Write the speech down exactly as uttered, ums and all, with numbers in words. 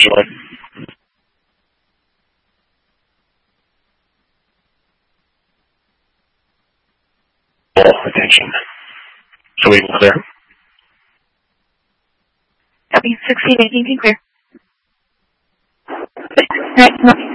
would you like? Full attention. So we can clear. Copy. sixteen eighteen, clear. Right, no.